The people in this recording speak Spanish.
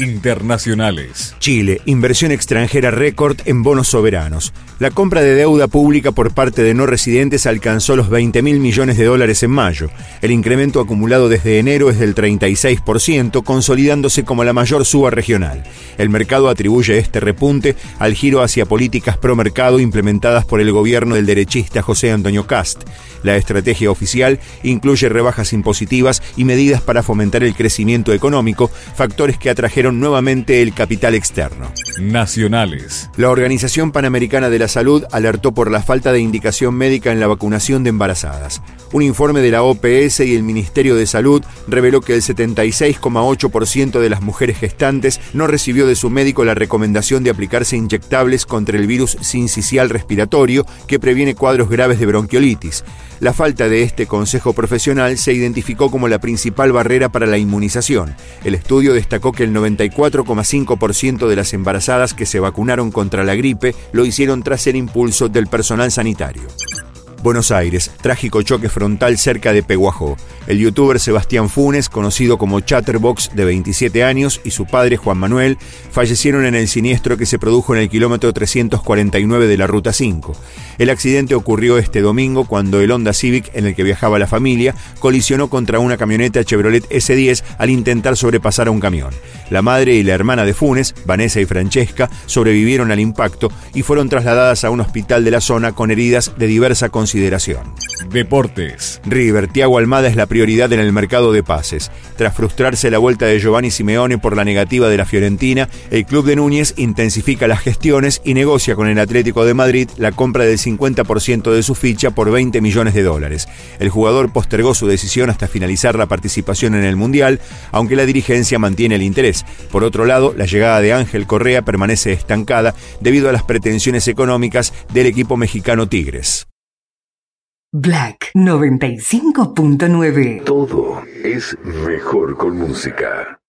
Internacionales. Chile, inversión extranjera récord en bonos soberanos. La compra de deuda pública por parte de no residentes alcanzó los 20.000 millones de dólares en mayo. El incremento acumulado desde enero es del 36%, consolidándose como la mayor suba regional. El mercado atribuye este repunte al giro hacia políticas pro mercado implementadas por el gobierno del derechista José Antonio Kast. La estrategia oficial incluye rebajas impositivas y medidas para fomentar el crecimiento económico, factores que atrajeron nuevamente el capital externo. Nacionales. La Organización Panamericana de la Salud alertó por la falta de indicación médica en la vacunación de embarazadas. Un informe de la OPS y el Ministerio de Salud reveló que el 76,8% de las mujeres gestantes no recibió de su médico la recomendación de aplicarse inyectables contra el virus sincicial respiratorio que previene cuadros graves de bronquiolitis. La falta de este consejo profesional se identificó como la principal barrera para la inmunización. El estudio destacó que el 94,5% de las embarazadas que se vacunaron contra la gripe lo hicieron tras el impulso del personal sanitario. Buenos Aires, trágico choque frontal cerca de Peguajó. El youtuber Sebastián Funes, conocido como Chatterbox, de 27 años, y su padre, Juan Manuel, fallecieron en el siniestro que se produjo en el kilómetro 349 de la Ruta 5. El accidente ocurrió este domingo cuando el Honda Civic, en el que viajaba la familia, colisionó contra una camioneta Chevrolet S10 al intentar sobrepasar a un camión. La madre y la hermana de Funes, Vanessa y Francesca, sobrevivieron al impacto y fueron trasladadas a un hospital de la zona con heridas de diversa consideración. Deportes. River, Thiago Almada es la prioridad en el mercado de pases. Tras frustrarse la vuelta de Giovanni Simeone por la negativa de la Fiorentina, el club de Núñez intensifica las gestiones y negocia con el Atlético de Madrid la compra del 50% de su ficha por 20 millones de dólares. El jugador postergó su decisión hasta finalizar la participación en el Mundial, aunque la dirigencia mantiene el interés. Por otro lado, la llegada de Ángel Correa permanece estancada debido a las pretensiones económicas del equipo mexicano Tigres. Black 95.9. Todo es mejor con música.